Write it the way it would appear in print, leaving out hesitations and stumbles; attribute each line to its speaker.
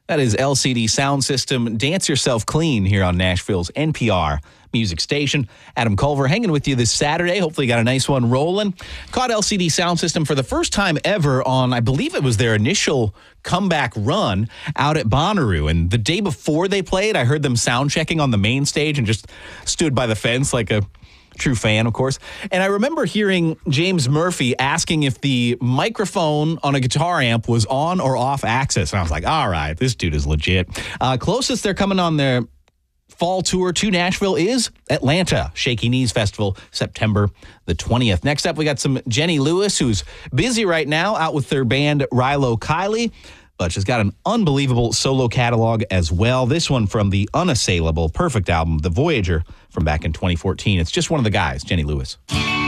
Speaker 1: That is LCD Sound System. Dance Yourself Clean here on Nashville's NPR music station. Adam Culver hanging with you this Saturday. Hopefully you got a nice one rolling. Caught LCD Sound System for the first time ever on, I believe it was their initial comeback run out at Bonnaroo. And the day before they played, I heard them sound checking on the main stage and just stood by the fence like a true fan, of course. And I remember hearing James Murphy asking if the microphone on a guitar amp was on or off axis. And I was like, all right, this dude is legit. Closest they're coming on their fall tour to Nashville is Atlanta Shaky Knees Festival, September the 20th. Next up, we got some Jenny Lewis, who's busy right now out with their band Rilo Kiley, but she's got an unbelievable solo catalog as well. This one from the unassailable Perfect album, The Voyager, from back in 2014. It's just one of the guys, Jenny Lewis.